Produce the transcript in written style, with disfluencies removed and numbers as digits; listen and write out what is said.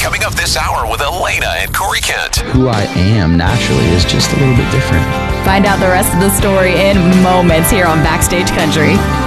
Coming up this hour with Elena and Corey Kent. Who I am naturally is just a little bit different. Find out the rest of the story in moments here on Backstage Country.